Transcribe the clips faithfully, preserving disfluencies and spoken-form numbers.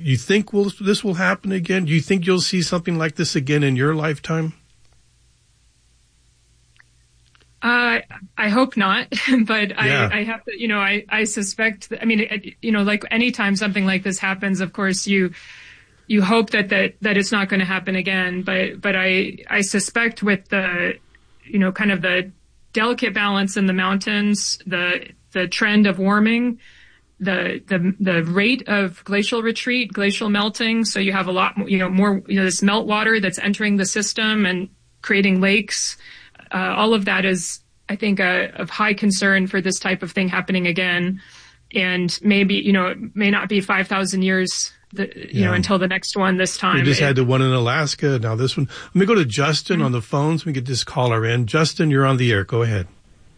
you think will, this will happen again? Do you think you'll see something like this again in your lifetime? Uh, I hope not, but yeah. I, I have to, you know, I, I suspect, that, I mean, it, you know, like anytime something like this happens, of course, you, you hope that, that, that it's not going to happen again. But, but I, I suspect with the, you know, kind of the delicate balance in the mountains, the, the trend of warming, the, the, the rate of glacial retreat, glacial melting. So you have a lot, you know, more, you know, this meltwater that's entering the system and creating lakes. Uh, all of that is, I think, uh, of high concern for this type of thing happening again. And maybe, you know, it may not be five thousand years, the, you yeah. know, until the next one this time. We just it, had the one in Alaska. Now this one. Let me go to Justin mm-hmm. on the phones. We get this caller in. Justin, you're on the air. Go ahead.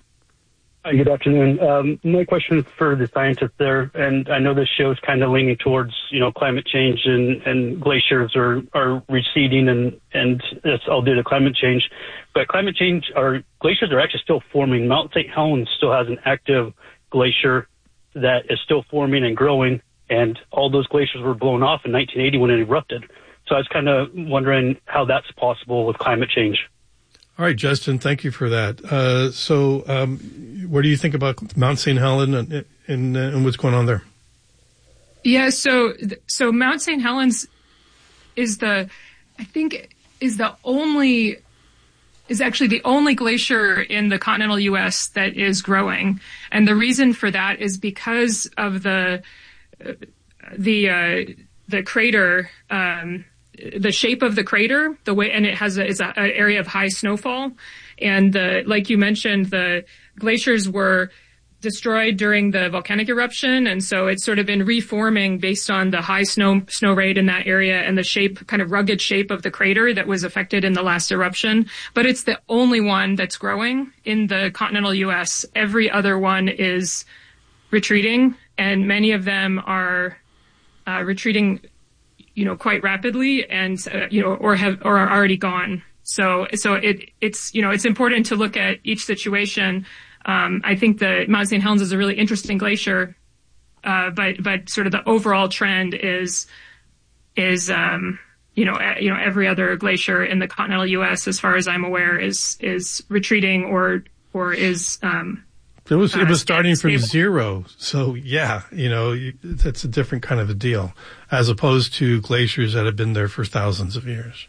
Hi, good afternoon. Um, my question is for the scientists there, and I know this show is kind of leaning towards, you know, climate change and, and glaciers are, are receding, and, and it's all due to climate change. But climate change, or glaciers are actually still forming. Mount Saint Helens still has an active glacier that is still forming and growing, and all those glaciers were blown off in nineteen eighty when it erupted. So I was kind of wondering how that's possible with climate change. All right, Justin, thank you for that. Uh, so, um, what do you think about Mount Saint Helens and, and, uh, and what's going on there? Yeah, so so Mount Saint Helens is the, I think, is the only, is actually the only glacier in the continental U S that is growing, and the reason for that is because of the uh, the uh, the crater. Um, the shape of the crater, the way, and it has a, it's a, an area of high snowfall. And the, like you mentioned, the glaciers were destroyed during the volcanic eruption. And so it's sort of been reforming based on the high snow, snow rate in that area and the shape, kind of rugged shape of the crater that was affected in the last eruption. But it's the only one that's growing in the continental U S. Every other one is retreating, and many of them are uh, retreating you know, quite rapidly, and, uh, you know, or have, or are already gone. So, so it, it's, you know, it's important to look at each situation. Um, I think the Mount Saint Helens is a really interesting glacier. Uh, but, but sort of the overall trend is, is, um, you know, uh, you know, every other glacier in the continental U S, as far as I'm aware, is, is retreating or, or is, um, It was, it was starting from stable. zero. So yeah, you know, you, that's a different kind of a deal as opposed to glaciers that have been there for thousands of years.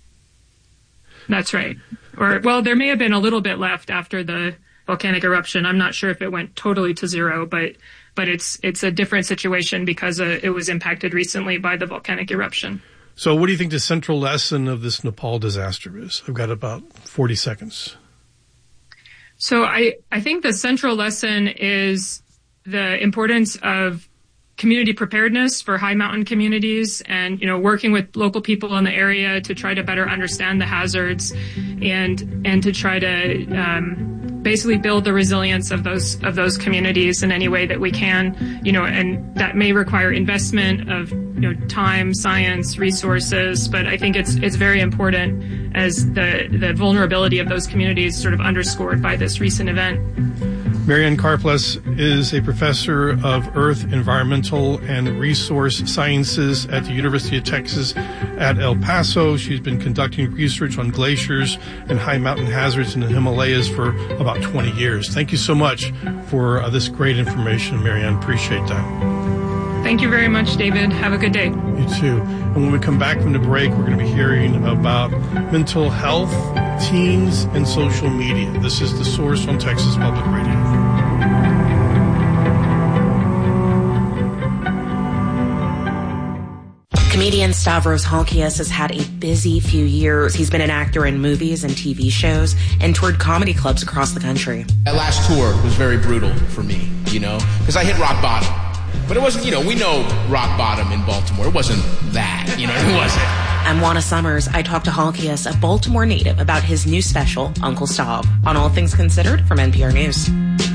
That's right. Or, well, there may have been a little bit left after the volcanic eruption. I'm not sure if it went totally to zero, but, but it's, it's a different situation because uh, it was impacted recently by the volcanic eruption. So what do you think the central lesson of this Nepal disaster is? I've got about forty seconds. So I, I think the central lesson is the importance of community preparedness for high mountain communities and, you know, working with local people in the area to try to better understand the hazards and, and to try to, um, basically build the resilience of those, of those communities in any way that we can, you know, and that may require investment of, you know, time, science, resources, but I think it's, it's very important as the, the vulnerability of those communities sort of underscored by this recent event. Marianne Karplus is a professor of Earth, Environmental, and Resource Sciences at the University of Texas at El Paso. She's been conducting research on glaciers and high mountain hazards in the Himalayas for about twenty years. Thank you so much for uh, this great information, Marianne. Appreciate that. Thank you very much, David. Have a good day. You too. And when we come back from the break, we're going to be hearing about mental health, teens, and social media. This is The Source on Texas Public Radio. Comedian Stavros Halkias has had a busy few years. He's been an actor in movies and T V shows and toured comedy clubs across the country. That last tour was very brutal for me, you know, because I hit rock bottom. But it wasn't, you know, we know rock bottom in Baltimore. It wasn't that, you know, it wasn't. I'm Juana Summers. I talked to Halkias, a Baltimore native, about his new special, Uncle Stav, on All Things Considered from N P R News.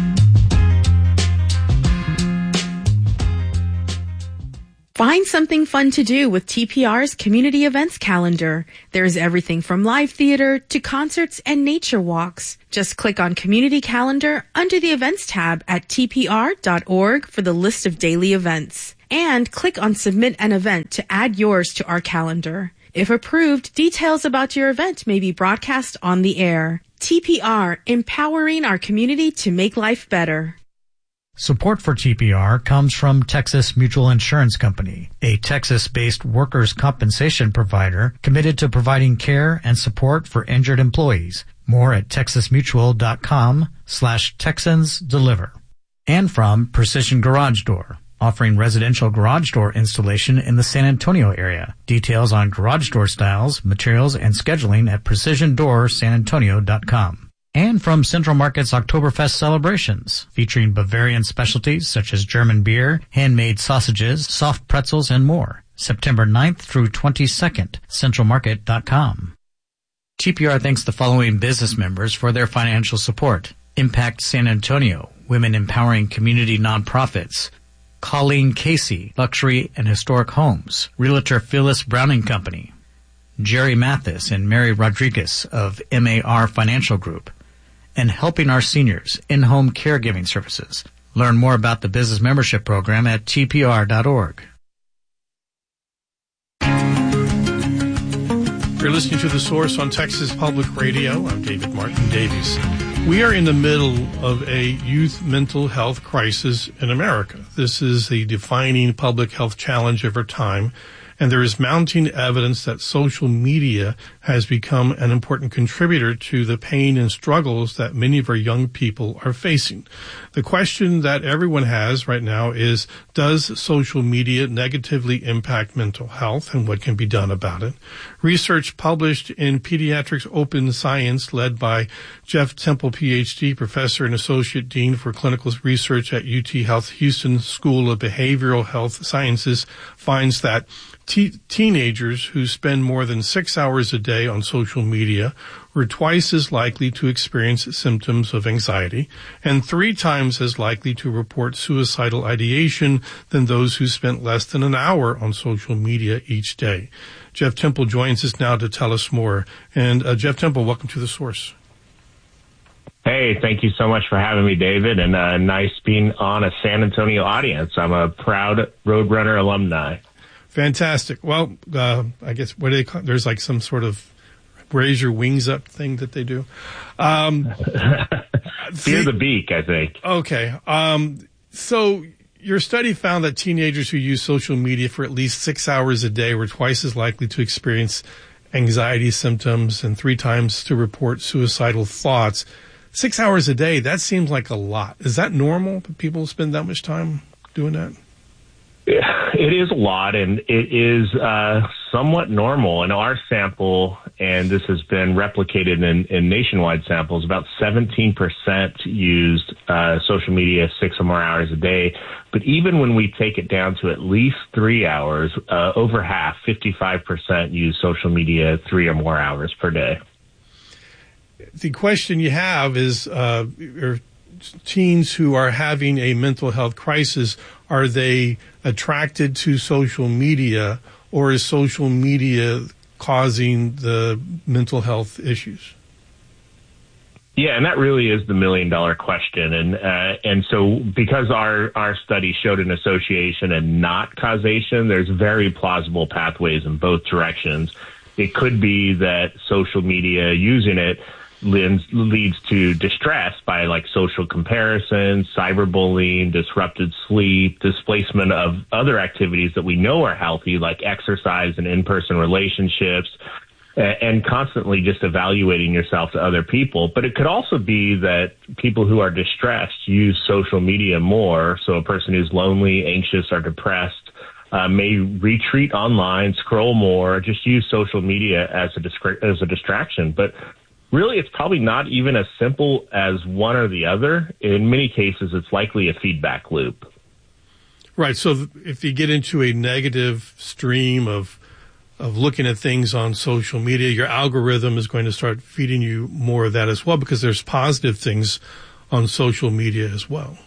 Find something fun to do with T P R's community events calendar. There's everything from live theater to concerts and nature walks. Just click on Community Calendar under the Events tab at T P R dot org for the list of daily events. And click on Submit an Event to add yours to our calendar. If approved, details about your event may be broadcast on the air. T P R, empowering our community to make life better. Support for T P R comes from Texas Mutual Insurance Company, a Texas-based workers' compensation provider committed to providing care and support for injured employees. More at texasmutual.com slash Texans Deliver. And from Precision Garage Door, offering residential garage door installation in the San Antonio area. Details on garage door styles, materials, and scheduling at precision door san antonio dot com. And from Central Market's Oktoberfest celebrations, featuring Bavarian specialties such as German beer, handmade sausages, soft pretzels, and more. September ninth through twenty-second, central market dot com. T P R thanks the following business members for their financial support. Impact San Antonio, women empowering community nonprofits. Colleen Casey, Luxury and Historic Homes. Realtor Phyllis Browning Company. Jerry Mathis and Mary Rodriguez of M A R Financial Group. And Helping Our Seniors, in-home caregiving services. Learn more about the business membership program at T P R dot org. You're listening to The Source on Texas Public Radio. I'm David Martin Davies. We are in the middle of a youth mental health crisis in America. This is a defining public health challenge of our time, and there is mounting evidence that social media has become an important contributor to the pain and struggles that many of our young people are facing. The question that everyone has right now is, does social media negatively impact mental health, and what can be done about it? Research published in Pediatrics Open Science, led by Jeff Temple, P H D, Professor and Associate Dean for Clinical Research at U T Health Houston School of Behavioral Health Sciences, finds that Te- teenagers who spend more than six hours a day on social media were twice as likely to experience symptoms of anxiety and three times as likely to report suicidal ideation than those who spent less than an hour on social media each day. Jeff Temple joins us now to tell us more. And uh, Jeff Temple, welcome to The Source. Hey, thank you so much for having me, David, and uh, nice being on a San Antonio audience. I'm a proud Roadrunner alumni. Fantastic. Well, uh, I guess what do they call it? There's like some sort of raise your wings up thing that they do. Um, Fear the beak, I think. Okay. Um, so your study found that teenagers who use social media for at least six hours a day were twice as likely to experience anxiety symptoms and three times to report suicidal thoughts. Six hours a day, that seems like a lot. Is that normal that people spend that much time doing that? It is a lot, and it is uh, somewhat normal. In our sample, and this has been replicated in, in nationwide samples, about seventeen percent used uh, social media six or more hours a day. But even when we take it down to at least three hours, uh, over half, fifty-five percent use social media three or more hours per day. The question you have is, uh, are teens who are having a mental health crisis, are they attracted to social media, or is social media causing the mental health issues? Yeah, and that really is the million dollar question. And uh, and so because our, our study showed an association and not causation, there's very plausible pathways in both directions. It could be that social media, using it, leads to distress by like social comparison, cyberbullying, disrupted sleep, displacement of other activities that we know are healthy, like exercise and in-person relationships, and constantly just evaluating yourself to other people. But it could also be that people who are distressed use social media more. So a person who's lonely, anxious, or depressed uh, may retreat online, scroll more, just use social media as a distra- as a distraction. But really, it's probably not even as simple as one or the other. In many cases, it's likely a feedback loop. Right. So if you get into a negative stream of of looking at things on social media, your algorithm is going to start feeding you more of that as well, because there's positive things on social media as well.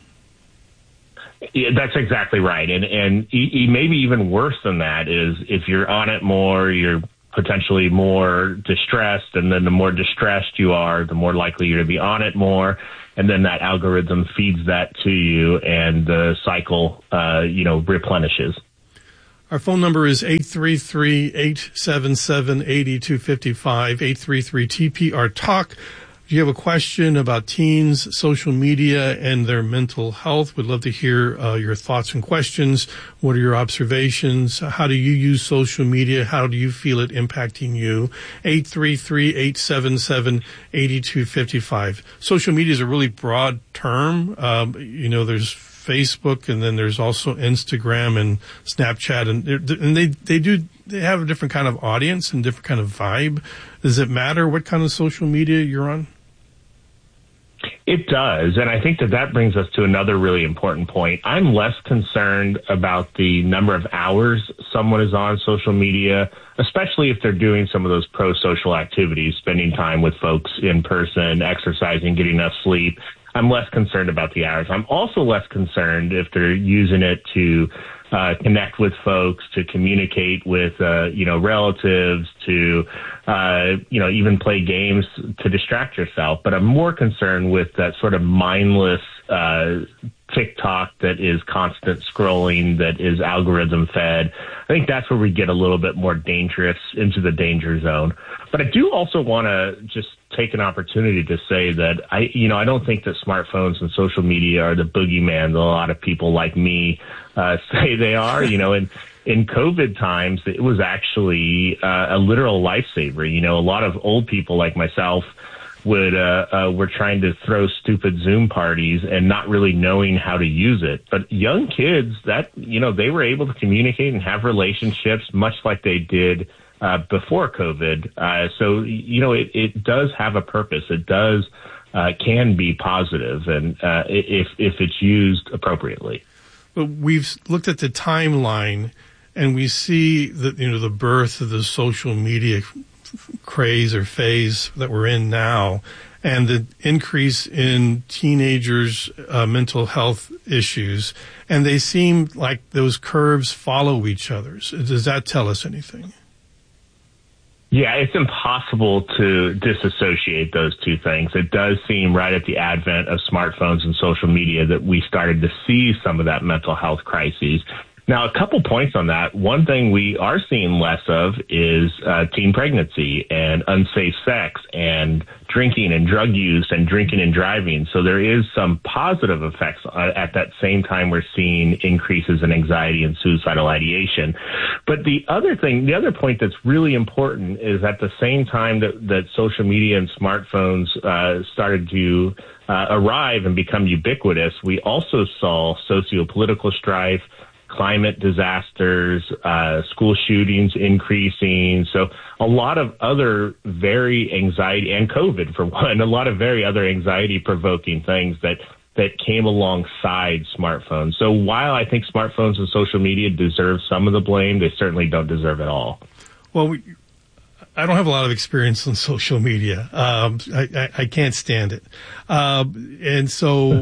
Yeah, that's exactly right. And, and e- maybe even worse than that is if you're on it more, you're potentially more distressed, and then the more distressed you are, the more likely you're to be on it more. and then that algorithm feeds that to you, and the cycle, uh, you know, replenishes. Our phone number is eight three three, eight seven seven, eight two five five, eight three three T P R Talk. If you have a question about teens, social media, and their mental health, we'd love to hear uh, your thoughts and questions. What are your observations? How do you use social media? How do you feel it impacting you? eight three three, eight seven seven, eight two five five. Social media is a really broad term. Um, you know, there's Facebook, and then there's also Instagram and Snapchat, and and they they do they have a different kind of audience and different kind of vibe. Does it matter what kind of social media you're on? It does, and I think that that brings us to another really important point. I'm less concerned about the number of hours someone is on social media, especially if they're doing some of those pro-social activities, spending time with folks in person, exercising, getting enough sleep. I'm less concerned about the hours. I'm also less concerned if they're using it to uh, connect with folks, to communicate with, uh, you know, relatives, to, uh, you know, even play games to distract yourself. But I'm more concerned with that sort of mindless uh, TikTok that is constant scrolling, that is algorithm fed. I think that's where we get a little bit more dangerous, into the danger zone. But I do also want to just take an opportunity to say that I, you know, I don't think that smartphones and social media are the boogeyman that a lot of people like me uh, say they are. You know, in in COVID times, it was actually uh, a literal lifesaver. You know, a lot of old people like myself would uh, uh, were trying to throw stupid Zoom parties and not really knowing how to use it. But young kids, that, you know, they were able to communicate and have relationships much like they did uh, before COVID. Uh, so, you know, it, it does have a purpose. It does uh, can be positive, and uh, if if it's used appropriately. Well, we've looked at the timeline, and we see the you know the birth of the social media craze or phase that we're in now, and the increase in teenagers' uh, mental health issues, and they seem like those curves follow each other. Does that tell us anything? Yeah, it's impossible to disassociate those two things. It does seem right at the advent of smartphones and social media that we started to see some of that mental health crises. Now, a couple points on that. One thing we are seeing less of is uh, teen pregnancy and unsafe sex and drinking and drug use and drinking and driving. So there is some positive effects. Uh, at that same time, we're seeing increases in anxiety and suicidal ideation. But the other thing, the other point that's really important is at the same time that, that social media and smartphones uh, started to uh, arrive and become ubiquitous, we also saw socio-political strife, climate disasters, uh, school shootings increasing. So a lot of other very anxiety, and COVID for one, a lot of very other anxiety provoking things that, that came alongside smartphones. So while I think smartphones and social media deserve some of the blame, they certainly don't deserve it all. Well, we, I don't have a lot of experience on social media. Um, I, I, I can't stand it. Um, and so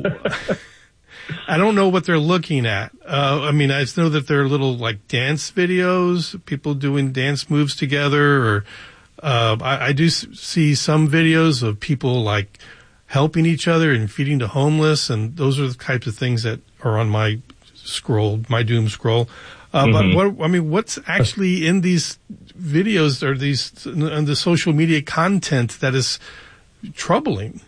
I don't know what they're looking at. Uh, I mean, I just know that there are little like dance videos, people doing dance moves together, or uh, I, I do see some videos of people like helping each other and feeding the homeless, and those are the types of things that are on my scroll, my doom scroll. Uh, mm-hmm. But what, I mean, what's actually in these videos or these, and the social media content that is troubling?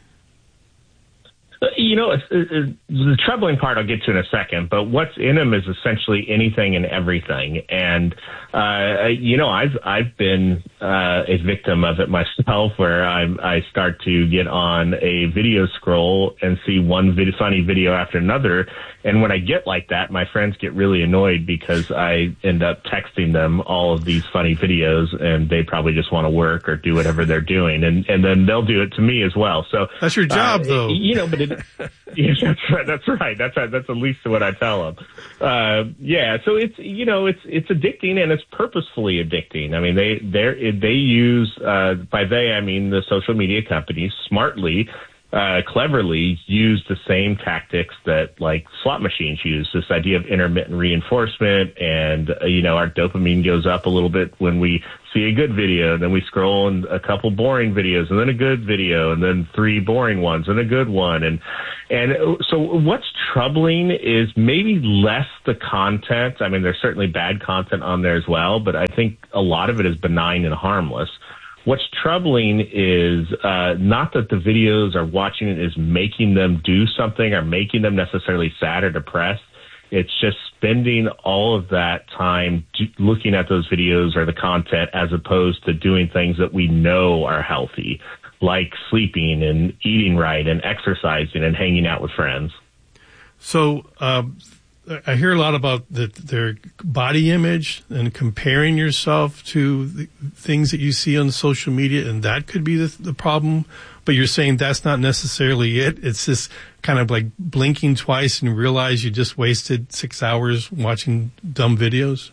You know, it's, it's, the troubling part I'll get to in a second, but what's in them is essentially anything and everything. And, uh, you know, I've, I've been, uh, a victim of it myself, where I, I start to get on a video scroll and see one vid- funny video after another. And when I get like that, my friends get really annoyed because I end up texting them all of these funny videos, and they probably just want to work or do whatever they're doing. And, and then they'll do it to me as well. So that's your job, uh, though. You know, but it, yeah, that's right. That's right. That's right. That's at least what I tell them. Uh, yeah. So it's, you know, it's, it's addicting, and it's purposefully addicting. I mean, they, they they use, uh, by they, I mean the social media companies, smartly uh, cleverly use the same tactics that like slot machines use, this idea of intermittent reinforcement. And, uh, you know, our dopamine goes up a little bit when we see a good video, and then we scroll and a couple boring videos, and then a good video, and then three boring ones and a good one. And, and so what's troubling is maybe less the content. I mean, there's certainly bad content on there as well, but I think a lot of it is benign and harmless. What's troubling is uh, not that the videos are watching it is making them do something or making them necessarily sad or depressed. It's just spending all of that time do, looking at those videos or the content as opposed to doing things that we know are healthy, like sleeping and eating right and exercising and hanging out with friends. So um, I hear a lot about the, their body image and comparing yourself to the things that you see on social media, and that could be the, the problem. But you're saying that's not necessarily it. It's just kind of like blinking twice and realize you just wasted six hours watching dumb videos.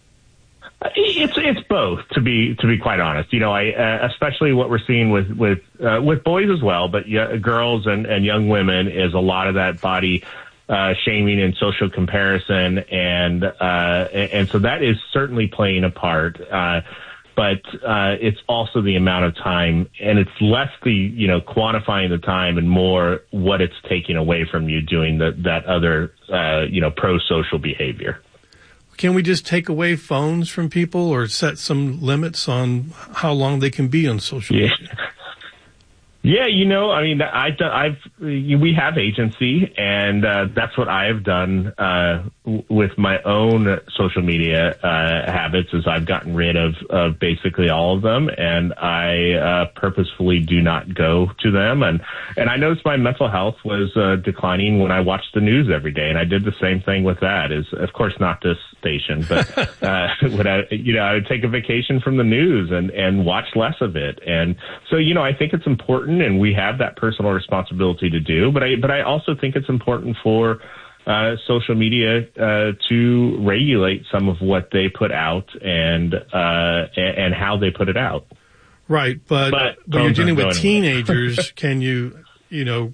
It's it's both, to be to be quite honest. You know, I uh, especially what we're seeing with with uh, with boys as well, but yeah, girls and, and young women is a lot of that body uh, shaming and social comparison, and uh, and so that is certainly playing a part. Uh, But uh, it's also the amount of time, and it's less the, you know, quantifying the time and more what it's taking away from you doing the, that other, uh, you know, pro-social behavior. Can we just take away phones from people or set some limits on how long they can be on social yeah. media? Yeah, you know, I mean, I, I've, we have agency, and uh, that's what I have done uh, with my own social media uh, habits. Is I've gotten rid of, of basically all of them, and I uh, purposefully do not go to them. And and I noticed my mental health was uh, declining when I watched the news every day, and I did the same thing with that. Is of course not this station, but uh, when I, you know, I would take a vacation from the news and and watch less of it. And so, you know, I think it's important. And we have that personal responsibility to do, but I but I also think it's important for uh, social media uh, to regulate some of what they put out and uh, and how they put it out. Right, but but, but you're dealing with teenagers. Can you, you know,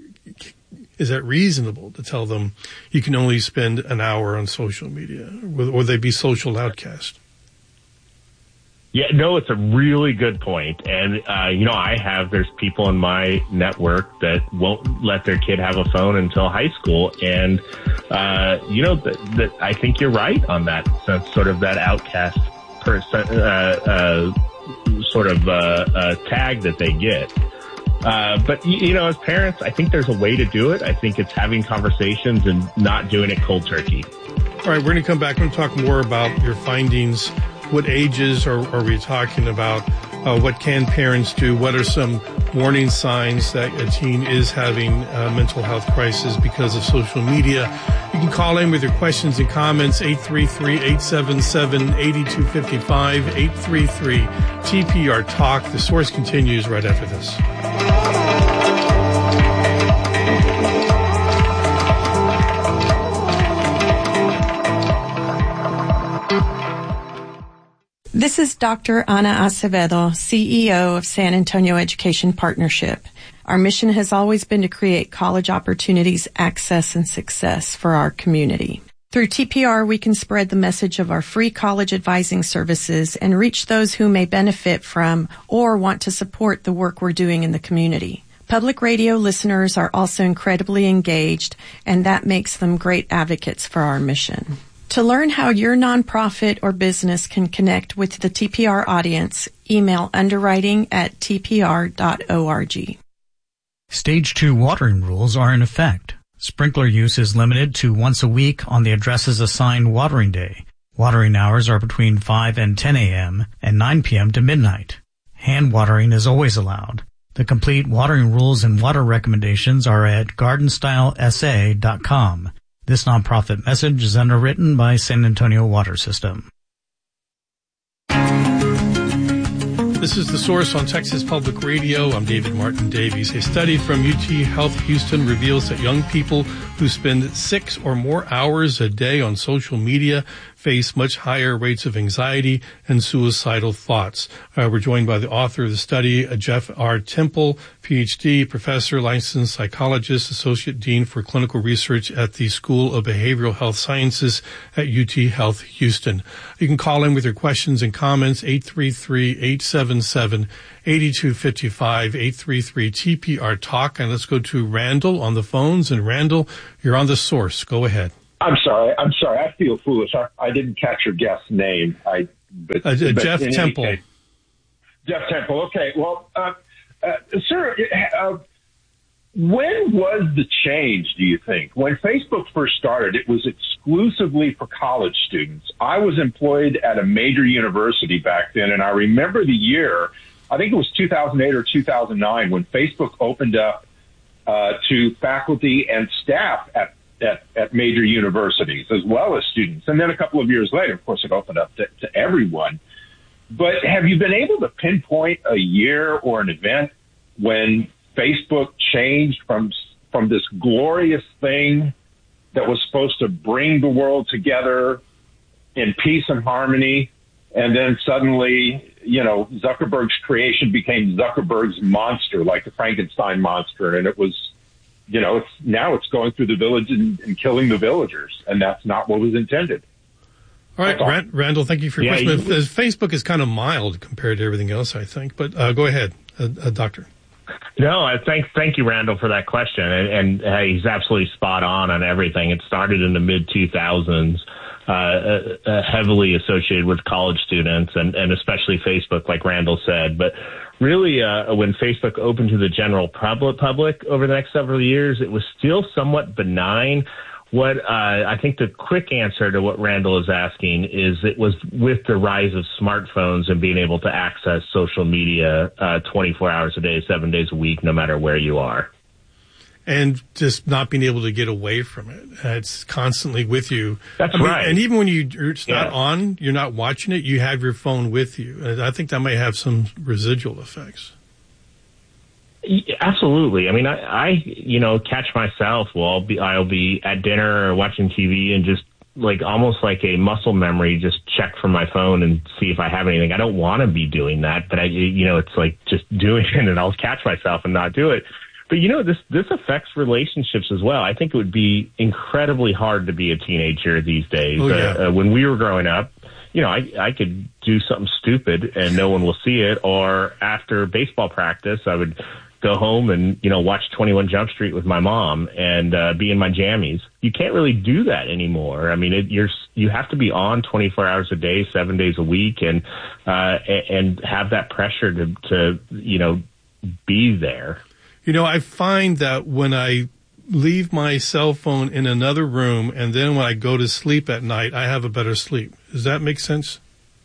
is that reasonable to tell them you can only spend an hour on social media, or would they be social outcasts? Yeah, no, it's a really good point. And, uh, you know, I have, there's people in my network that won't let their kid have a phone until high school. And, uh, you know, that, that I think you're right on that, that sort of that outcast person, uh, uh, sort of, uh, uh, tag that they get. Uh, but, you know, as parents, I think there's a way to do it. I think it's having conversations and not doing it cold turkey. All right, we're going to come back and talk more about your findings. What ages are, are we talking about? Uh, what can parents do? What are some warning signs that a teen is having a mental health crisis because of social media? You can call in with your questions and comments, eight three three, eight seven seven, eight two five five, eight three three T P R Talk. The Source continues right after this. This is Doctor Ana Acevedo, C E O of San Antonio Education Partnership. Our mission has always been to create college opportunities, access, and success for our community. Through T P R, we can spread the message of our free college advising services and reach those who may benefit from or want to support the work we're doing in the community. Public radio listeners are also incredibly engaged, and that makes them great advocates for our mission. To learn how your nonprofit or business can connect with the T P R audience, email underwriting at t p r dot org. Stage two watering rules are in effect. Sprinkler use is limited to once a week on the addresses assigned watering day. Watering hours are between five and ten a.m. and nine p.m. to midnight. Hand watering is always allowed. The complete watering rules and water recommendations are at garden style s a dot com. This nonprofit message is underwritten by San Antonio Water System. This is The Source on Texas Public Radio. I'm David Martin Davies. A study from U T Health Houston reveals that young people who spend six or more hours a day on social media face much higher rates of anxiety and suicidal thoughts. Uh, we're joined by the author of the study, uh, Jeff R. Temple, P H D, professor, licensed psychologist, associate dean for clinical research at the School of Behavioral Health Sciences at U T Health Houston. You can call in with your questions and comments, eight three three, eight seven seven, eight two five five, eight three three T P R Talk. And let's go to Randall on the phones. And Randall, you're on The Source. Go ahead. I'm sorry. I'm sorry. I feel foolish. I, I didn't catch your guest's name. I, but, uh, but Jeff Temple. Case, Jeff Temple. Okay. Well, uh, uh, sir, uh, when was the change, do you think? When Facebook first started, it was exclusively for college students. I was employed at a major university back then, and I remember the year, I think it was two thousand eight or two thousand nine, when Facebook opened up uh, to faculty and staff at At, at major universities as well as students. And then a couple of years later, of course, it opened up to, to everyone. But have you been able to pinpoint a year or an event when Facebook changed from from this glorious thing that was supposed to bring the world together in peace and harmony, and then suddenly, you know, Zuckerberg's creation became Zuckerberg's monster, like the Frankenstein monster, and it was, you know, it's now it's going through the village and, and killing the villagers, and that's not what was intended. All right, all. Rand, Randall, thank you for your yeah, question. You, Facebook is kind of mild compared to everything else, I think. But uh, go ahead, uh, uh, Doctor. No, I thank thank you, Randall, for that question, and, and uh, he's absolutely spot on on everything. It started in the mid two thousands, uh, uh, heavily associated with college students, and, and especially Facebook, like Randall said, but. Really, uh, when Facebook opened to the general public, public over the next several years, it was still somewhat benign. What uh, I think the quick answer to what Randall is asking is it was with the rise of smartphones and being able to access social media uh, twenty-four hours a day, seven days a week, no matter where you are. And just not being able to get away from it. Uh, it's constantly with you. That's I mean, right. And even when you, it's not yeah. on, you're not watching it, you have your phone with you. And I think that may have some residual effects. Absolutely. I mean, I, I you know, catch myself while I'll be, I'll be at dinner or watching T V and just like almost like a muscle memory, just check from my phone and see if I have anything. I don't want to be doing that, but I, you know, it's like just doing it and I'll catch myself and not do it. But, you know, this this affects relationships as well. I think it would be incredibly hard to be a teenager these days. Oh, yeah. uh, uh, when we were growing up, you know, I, I could do something stupid and no one will see it. Or after baseball practice, I would go home and, you know, watch twenty-one Jump Street with my mom and uh, be in my jammies. You can't really do that anymore. I mean, it, you're you have to be on twenty-four hours a day, seven days a week, and uh, and have that pressure to, to you know, be there. You know, I find that when I leave my cell phone in another room and then when I go to sleep at night, I have a better sleep. Does that make sense?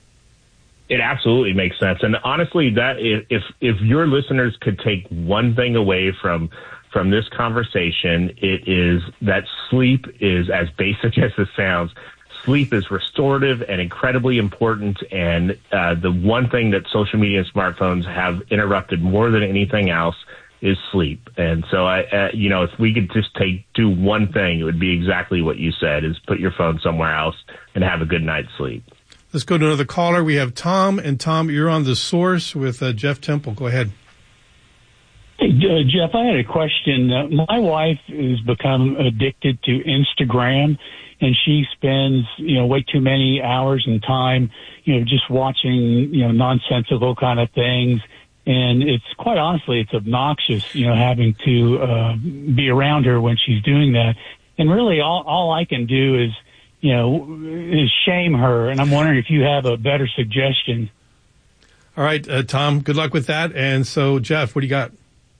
It absolutely makes sense. And honestly, that if if your listeners could take one thing away from from this conversation, it is that sleep is, as basic as it sounds, sleep is restorative and incredibly important. And uh, the one thing that social media and smartphones have interrupted more than anything else is sleep. And so, I, uh, you know, if we could just take do one thing, it would be exactly what you said, is put your phone somewhere else and have a good night's sleep. Let's go to another caller. We have Tom. And Tom, you're on The Source with uh, Jeff Temple. Go ahead. Hey, uh, Jeff, I had a question. Uh, my wife has become addicted to Instagram, and she spends, you know, way too many hours and time, you know, just watching, you know, nonsensical kind of things. And it's quite honestly, it's obnoxious, you know, having to uh, be around her when she's doing that. And really, all, all I can do is, you know, is shame her. And I'm wondering if you have a better suggestion. All right, uh, Tom, good luck with that. And so, Jeff, what do you got?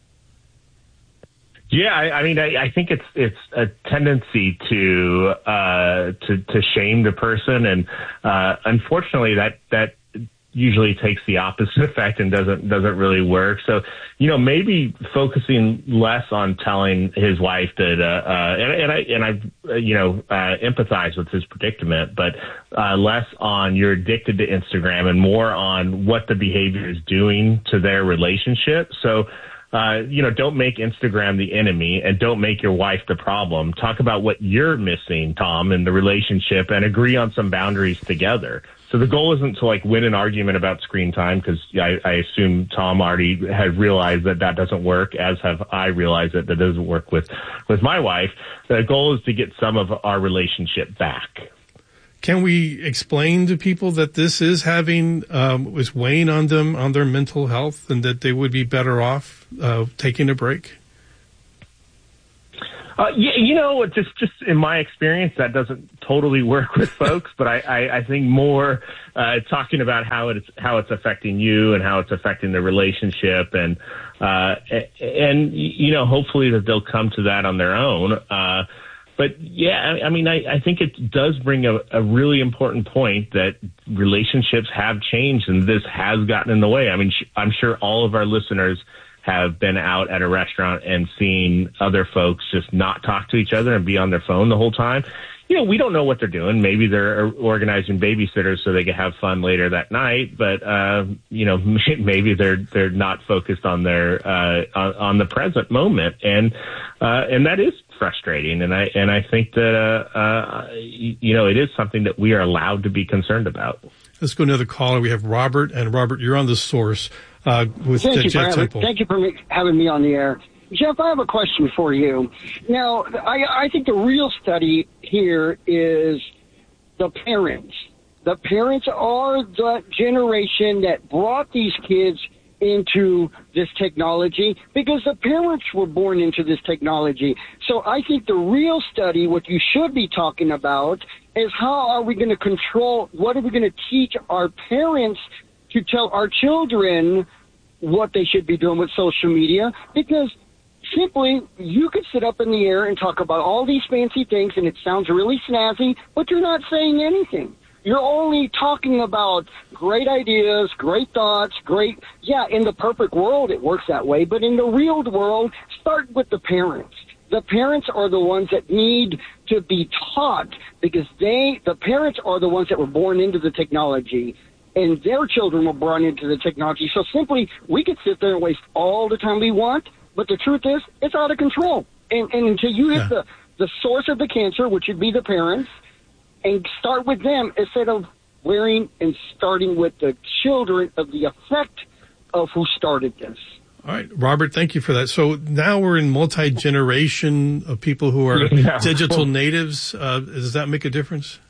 Yeah, I, I mean, I, I think it's it's a tendency to uh, to to shame the person, and uh, unfortunately, that that. usually takes the opposite effect and doesn't doesn't really work. So, you know, maybe focusing less on telling his wife that, uh, uh and, and I and I, uh, you know, uh, empathize with his predicament, but uh, less on you're addicted to Instagram and more on what the behavior is doing to their relationship. So, uh, you know, don't make Instagram the enemy and don't make your wife the problem. Talk about what you're missing, Tom, in the relationship and agree on some boundaries together. So the goal isn't to like win an argument about screen time, because I, I assume Tom already has realized that that doesn't work, as have I realized that that doesn't work with, with my wife. The goal is to get some of our relationship back. Can we explain to people that this is having, um, is weighing on them, on their mental health, and that they would be better off, uh, taking a break? Uh, yeah, you know, just just in my experience, that doesn't totally work with folks. But I, I, I think more uh, talking about how it's how it's affecting you and how it's affecting the relationship, and uh, and you know, hopefully that they'll come to that on their own. Uh, but yeah, I, I mean, I, I think it does bring a, a really important point that relationships have changed, and this has gotten in the way. I mean, sh- I'm sure all of our listeners have been out at a restaurant and seen other folks just not talk to each other and be on their phone the whole time. You know, we don't know what they're doing. Maybe they're organizing babysitters so they can have fun later that night, but, uh, you know, maybe they're, they're not focused on their, uh, on, on the present moment. And, uh, and that is frustrating. And I, and I think that, uh, uh, you know, it is something that we are allowed to be concerned about. Let's go to another caller. We have Robert, and Robert, you're on The Source. Uh, with Thank uh, you Jeff for Temple. having, thank you for me, having me on the air. Jeff, I have a question for you. Now, I, I think the real study here is the parents. The parents are the generation that brought these kids into this technology, because the parents were born into this technology. So I think the real study, what you should be talking about, is how are we going to control, what are we going to teach our parents to tell our children what they should be doing with social media, because simply you could sit up in the air and talk about all these fancy things and it sounds really snazzy, but you're not saying anything. You're only talking about great ideas, great thoughts, great, yeah, in the perfect world it works that way, but in the real world, start with the parents. The parents are the ones that need to be taught, because they, the parents are the ones that were born into the technology, and their children were born into the technology. So simply, we could sit there and waste all the time we want, but the truth is, it's out of control. And, and until you hit yeah. the, the source of the cancer, which would be the parents, and start with them instead of wearing and starting with the children of the effect of who started this. All right, Robert, thank you for that. So now we're in multi-generation of people who are yeah. digital natives. Uh, does that make a difference?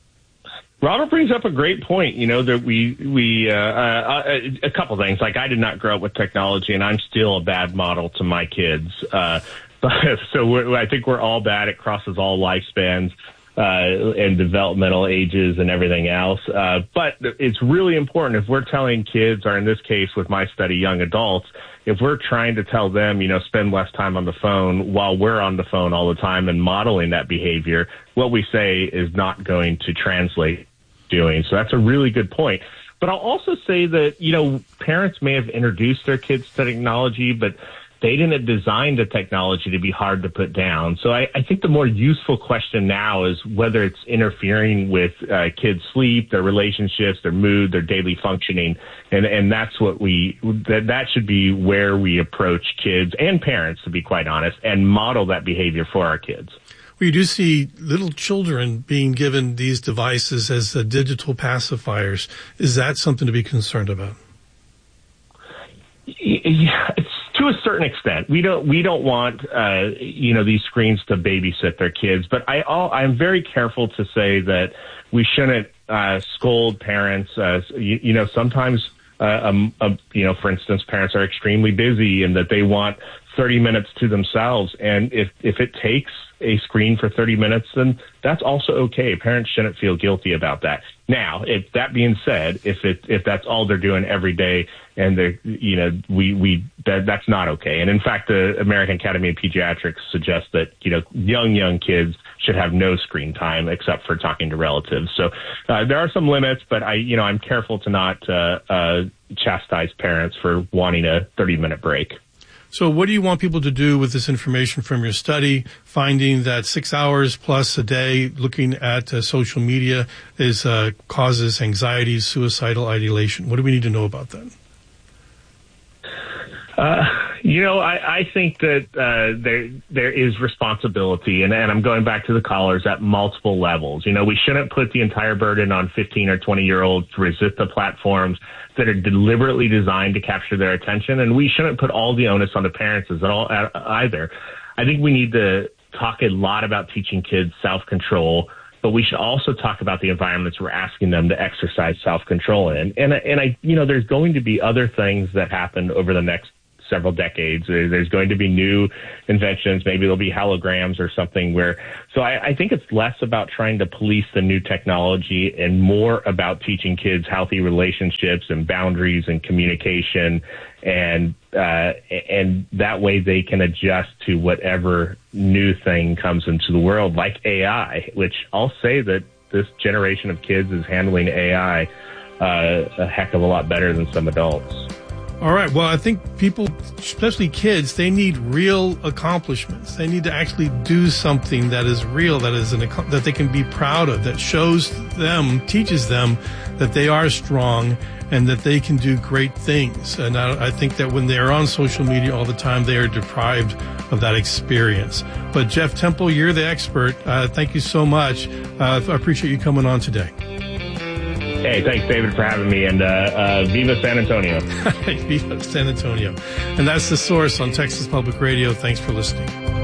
Robert brings up a great point, you know, that we, we, uh, uh, a couple things. Like, I did not grow up with technology, and I'm still a bad model to my kids. Uh, so we're, I think we're all bad. It crosses all lifespans, uh, and developmental ages and everything else. Uh, but it's really important if we're telling kids, or in this case with my study, young adults, if we're trying to tell them, you know, spend less time on the phone while we're on the phone all the time and modeling that behavior, what we say is not going to translate doing. So that's a really good point. But I'll also say that, you know, parents may have introduced their kids to technology, but they didn't design the technology to be hard to put down. So I, I think the more useful question now is whether it's interfering with uh, kids' sleep, their relationships, their mood, their daily functioning. And, and that's what we, that, that should be where we approach kids and parents, to be quite honest, and model that behavior for our kids. We do see little children being given these devices as uh, digital pacifiers. Is that something to be concerned about? Yeah, it's to a certain extent. We don't we don't want uh, you know these screens to babysit their kids, but I all, I'm very careful to say that we shouldn't uh, scold parents. Uh, you, you know, sometimes uh, um, uh, you know, for instance, parents are extremely busy and that they want thirty minutes to themselves, and if if it takes a screen for thirty minutes, then that's also okay. Parents shouldn't feel guilty about that. Now, if that being said, if it if that's all they're doing every day, and they're, you know, we we that that's not okay. And in fact, the American Academy of Pediatrics suggests that, you know, young young kids should have no screen time except for talking to relatives. So uh, there are some limits, but I you know I'm careful to not uh, uh, chastise parents for wanting a thirty minute break. So what do you want people to do with this information from your study, finding that six hours plus a day looking at uh, social media is uh, causes anxiety, suicidal ideation? What do we need to know about that? Uh, You know, I, I think that uh, there there is responsibility, and, and I'm going back to the callers at multiple levels. You know, we shouldn't put the entire burden on fifteen or twenty year olds to resist the platforms that are deliberately designed to capture their attention, and we shouldn't put all the onus on the parents as all either. I think we need to talk a lot about teaching kids self-control, but we should also talk about the environments we're asking them to exercise self-control in. And and I, you know, there's going to be other things that happen over the next several decades. There's going to be new inventions. Maybe there'll be holograms or something where, so I, I think it's less about trying to police the new technology and more about teaching kids healthy relationships and boundaries and communication. And, uh, and that way they can adjust to whatever new thing comes into the world, like A I, which I'll say that this generation of kids is handling A I, uh, a heck of a lot better than some adults. All right. Well, I think people, especially kids, they need real accomplishments. They need to actually do something that is real, that is an, that they can be proud of, that shows them, teaches them that they are strong and that they can do great things. And I, I think that when they're on social media all the time, they are deprived of that experience. But Jeff Temple, you're the expert. Uh, thank you so much. Uh, I appreciate you coming on today. Hey, thanks, David, for having me, and uh, uh, Viva San Antonio. Viva San Antonio. And that's The Source on Texas Public Radio. Thanks for listening.